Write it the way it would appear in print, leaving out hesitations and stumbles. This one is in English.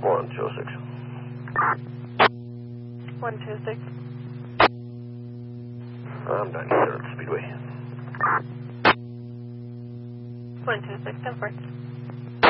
126. 126. I'm down here at Speedway. 126, 10-4.